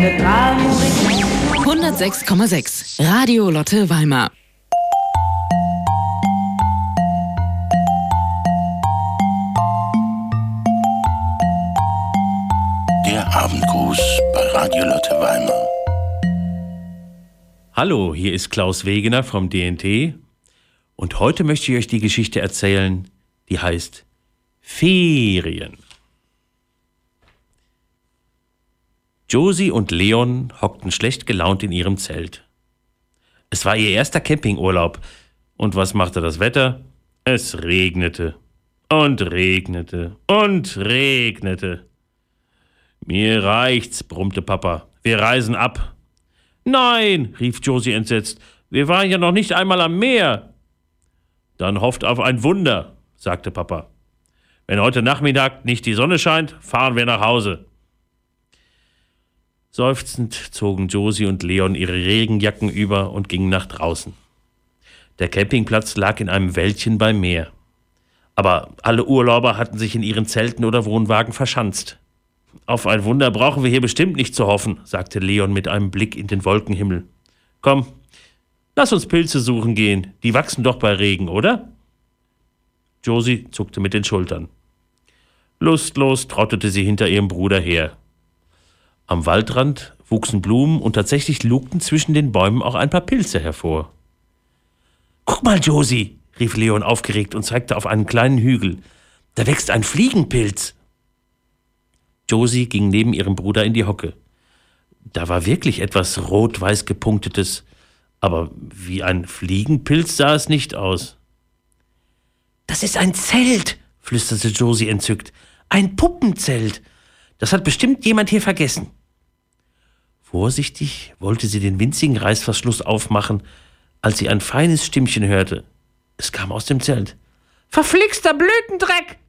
106,6 Radio Lotte Weimar. Der Abendgruß bei Radio Lotte Weimar. Hallo, hier ist Klaus Wegener vom DNT und heute möchte ich euch die Geschichte erzählen, die heißt Ferien. Josie und Leon hockten schlecht gelaunt in ihrem Zelt. Es war ihr erster Campingurlaub. Und was machte das Wetter? Es regnete und regnete und regnete. »Mir reicht's«, brummte Papa. »Wir reisen ab.« »Nein«, rief Josie entsetzt. »Wir waren ja noch nicht einmal am Meer.« »Dann hofft auf ein Wunder«, sagte Papa. »Wenn heute Nachmittag nicht die Sonne scheint, fahren wir nach Hause.« Seufzend zogen Josie und Leon ihre Regenjacken über und gingen nach draußen. Der Campingplatz lag in einem Wäldchen beim Meer. Aber alle Urlauber hatten sich in ihren Zelten oder Wohnwagen verschanzt. »Auf ein Wunder brauchen wir hier bestimmt nicht zu hoffen«, sagte Leon mit einem Blick in den Wolkenhimmel. »Komm, lass uns Pilze suchen gehen. Die wachsen doch bei Regen, oder?« Josie zuckte mit den Schultern. Lustlos trottete sie hinter ihrem Bruder her. Am Waldrand wuchsen Blumen und tatsächlich lugten zwischen den Bäumen auch ein paar Pilze hervor. »Guck mal, Josie«, rief Leon aufgeregt und zeigte auf einen kleinen Hügel. »Da wächst ein Fliegenpilz.« Josie ging neben ihrem Bruder in die Hocke. Da war wirklich etwas rot-weiß gepunktetes, aber wie ein Fliegenpilz sah es nicht aus. »Das ist ein Zelt«, flüsterte Josie entzückt. »Ein Puppenzelt. Das hat bestimmt jemand hier vergessen.« Vorsichtig wollte sie den winzigen Reißverschluss aufmachen, als sie ein feines Stimmchen hörte. Es kam aus dem Zelt. »Verflixter Blütendreck«,